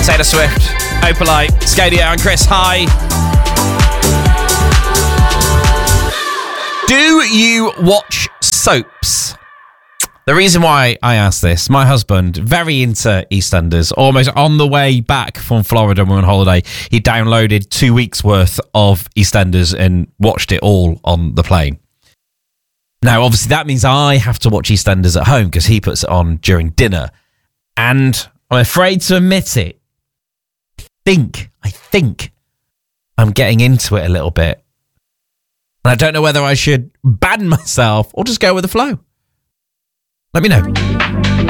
Taylor Swift, Opalite, Scadia and Chris. Hi. Do you watch soaps? The reason why I asked this, my husband, very into EastEnders, almost on the way back from Florida when we were on holiday, he downloaded 2 weeks worth of EastEnders and watched it all on the plane. Now, obviously, that means I have to watch EastEnders at home because he puts it on during dinner. And I'm afraid to admit it, I think I'm getting into it a little bit. And I don't know whether I should ban myself or just go with the flow. Let me know.